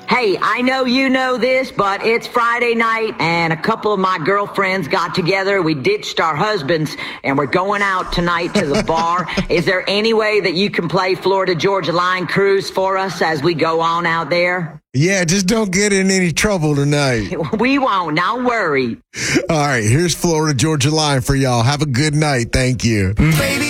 Hey, I know you know this, but it's Friday night, and a couple of my girlfriends got together. We ditched our husbands, and we're going out tonight to the bar. Is there any way that you can play Florida Georgia Line Cruise for us as we go on out there? Yeah, just don't get in any trouble tonight. We won't. Now worry. All right, here's Florida Georgia Line for y'all. Have a good night. Thank you. Baby.